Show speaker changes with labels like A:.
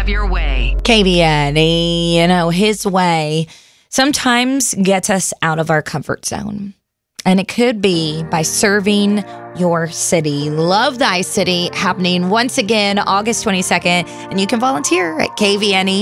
A: have your way.
B: KVN, his way sometimes gets us out of our comfort zone. And it could be by serving your city. Love Thy City happening once again, August 22nd. And you can volunteer at kvne.com.